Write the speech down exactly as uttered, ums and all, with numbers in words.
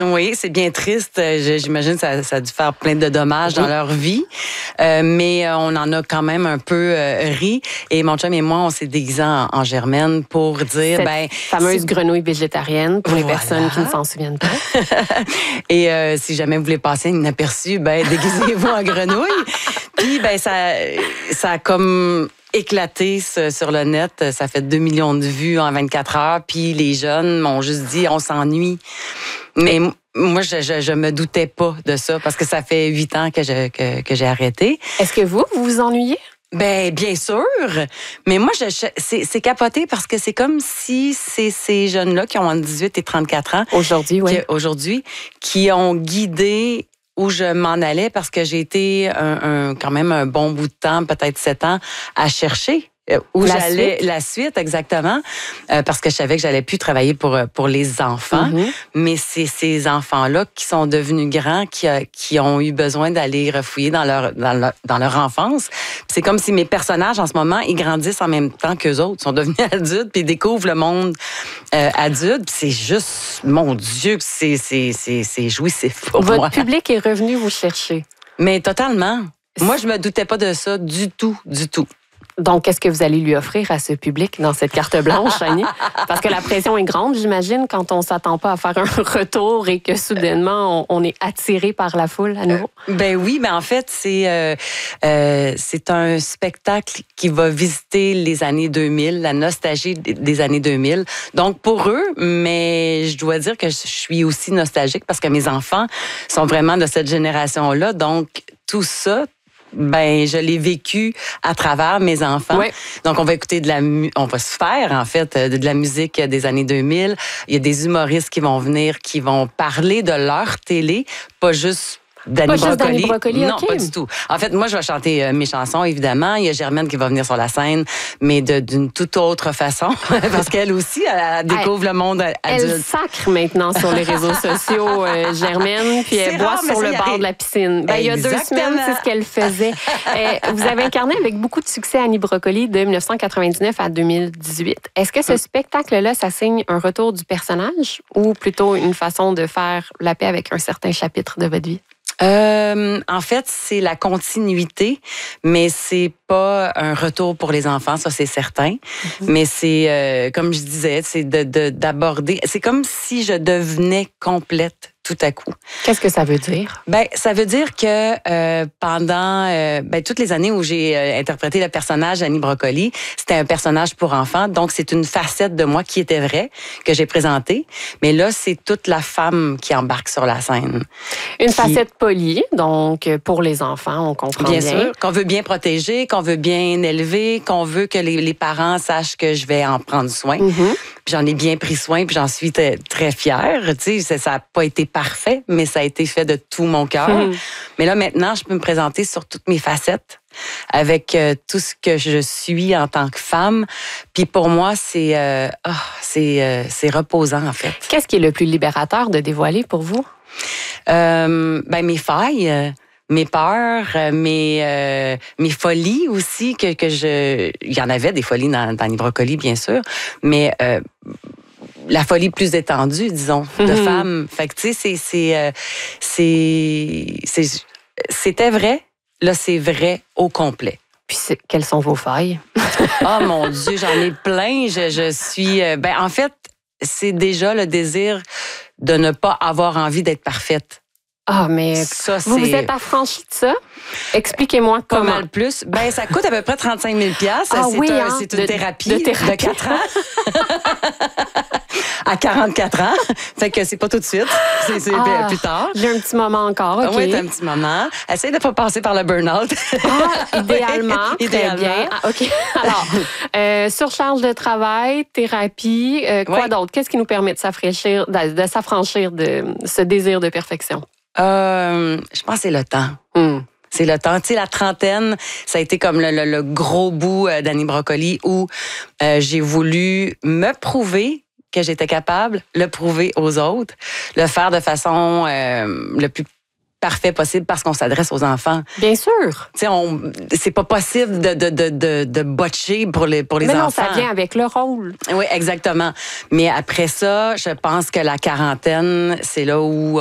Oui, c'est bien triste. J'imagine que ça, ça a dû faire plein de dommages oui. dans leur vie. Euh, mais on en a quand même un peu euh, ri. Et mon chum et moi, on s'est déguisés en, en Germaine pour dire... Cette ben fameuse grenouille végétarienne, pour voilà. les personnes qui ne s'en souviennent pas. Et euh, si jamais vous voulez passer inaperçu, ben déguisez-vous en grenouille. Puis, ben ça, ça a comme... éclaté sur le net. Ça fait deux millions de vues en vingt-quatre heures. Puis les jeunes m'ont juste dit, on s'ennuie. Mais moi, je, je, je me doutais pas de ça parce que ça fait huit ans que, je, que, que j'ai arrêté. Est-ce que vous, vous vous ennuyez? Ben bien sûr, mais moi je, je c'est, c'est capoté parce que c'est comme si c'est ces jeunes-là qui ont entre dix-huit et trente-quatre ans aujourd'hui, oui, qui, aujourd'hui, qui ont guidé où je m'en allais parce que j'ai été un, un, quand même un bon bout de temps, peut-être sept ans, à chercher où la j'allais suite. la suite exactement euh, parce que je savais que j'allais plus travailler pour pour les enfants, mm-hmm. mais c'est ces enfants-là qui sont devenus grands, qui qui ont eu besoin d'aller refouiller dans leur dans leur, dans leur enfance. C'est comme si mes personnages en ce moment ils grandissent en même temps qu'eux autres, sont devenus adultes puis ils découvrent le monde euh, adulte. Puis c'est juste mon Dieu que c'est c'est c'est c'est jouissif pour Votre moi. Votre public est revenu vous chercher. Mais totalement. Moi je me doutais pas de ça du tout, du tout. Donc, qu'est-ce que vous allez lui offrir à ce public dans cette carte blanche, Annie? Parce que la pression est grande, j'imagine, quand on ne s'attend pas à faire un retour et que soudainement, on, on est attiré par la foule à nouveau. Euh, ben oui, mais en fait, c'est, euh, euh, c'est un spectacle qui va visiter les années deux mille, la nostalgie des années deux mille. Donc, pour eux, mais je dois dire que je suis aussi nostalgique parce que mes enfants sont vraiment de cette génération-là. Donc, tout ça, ben je l'ai vécu à travers mes enfants. Ouais. Donc on va écouter de la mu- on va se faire en fait de la musique des années deux mille. Il y a des humoristes qui vont venir qui vont parler de leur télé, pas juste Danny Pas Brocoli. Juste Brocoli. Non, okay. pas du tout. En fait, moi, je vais chanter euh, mes chansons, évidemment. Il y a Germaine qui va venir sur la scène, mais de, d'une toute autre façon, parce qu'elle aussi, elle, elle découvre elle, le monde adulte. Elle sacre maintenant sur les réseaux sociaux, euh, Germaine, puis elle boit sur le bord arrive. de la piscine. Ben, il y a deux semaines, c'est ce qu'elle faisait. euh, vous avez incarné avec beaucoup de succès Annie Brocoli de dix-neuf cent quatre-vingt-dix-neuf à deux mille dix-huit. Est-ce que ce hum. spectacle-là, ça signe un retour du personnage ou plutôt une façon de faire la paix avec un certain chapitre de votre vie? Euh, en fait, c'est la continuité, mais c'est pas un retour pour les enfants, ça c'est certain. Mm-hmm. Mais c'est, euh, comme je disais, c'est de, de, d'aborder. C'est comme si je devenais complète tout à coup. Qu'est-ce que ça veut dire? Ben, ça veut dire que euh, pendant euh, ben, toutes les années où j'ai euh, interprété le personnage Annie Brocoli, c'était un personnage pour enfants, donc c'est une facette de moi qui était vraie, que j'ai présentée. Mais là, c'est toute la femme qui embarque sur la scène. Une qui... facette polie, donc pour les enfants, on comprend bien. Bien sûr, qu'on veut bien protéger, qu'on veut bien élever, qu'on veut que les, les parents sachent que je vais en prendre soin. Mm-hmm. Puis j'en ai bien pris soin, puis j'en suis t- très fière. Tu sais, ça n'a pas été parfait, mais ça a été fait de tout mon cœur. Mmh. Mais là, maintenant, je peux me présenter sur toutes mes facettes, avec euh, tout ce que je suis en tant que femme. Puis pour moi, c'est, euh, oh, c'est, euh, c'est reposant, en fait. Qu'est-ce qui est le plus libérateur de dévoiler pour vous? Euh, ben, mes failles. Euh, mes peurs, mes euh, mes folies aussi que que je il y en avait des folies dans dans les brocolis bien sûr, mais euh, la folie plus étendue disons de mm-hmm. femmes. Fait que tu sais c'est c'est euh, c'est c'est c'était vrai, là c'est vrai au complet. Puis c'est, quelles sont vos failles? Oh mon Dieu, j'en ai plein, je je suis euh, ben en fait, c'est déjà le désir de ne pas avoir envie d'être parfaite. Ah, mais ça, vous c'est... vous êtes affranchie de ça? Expliquez-moi comment. Pas mal plus. Ben, ça coûte à peu près trente-cinq mille dollars. Ah, c'est oui, un, hein? c'est une de, thérapie de, thérapie. de quatre ans. À quarante-quatre ans. Fait que c'est pas tout de suite. C'est, c'est ah, plus tard. J'ai un petit moment encore, OK. Oui, t'as un petit moment. Essaye de pas passer par le burn-out. Ah, idéalement. Oui, très idéalement. bien. Ah, OK. Alors, euh, surcharge de travail, thérapie, euh, quoi oui. d'autre? Qu'est-ce qui nous permet de s'affranchir de, de, s'affranchir de ce désir de perfection? Euh, je pense que c'est le temps. Mm. C'est le temps. Tu sais, la trentaine, ça a été comme le, le, le gros bout d'Annie Brocoli où euh, j'ai voulu me prouver que j'étais capable, le prouver aux autres, le faire de façon euh, le plus parfait possible parce qu'on s'adresse aux enfants. Bien sûr. Tu sais, on, c'est pas possible de, de, de, de, de botcher pour les, pour les Mais enfants. Mais non, ça vient avec le rôle. Oui, exactement. Mais après ça, je pense que la quarantaine, c'est là où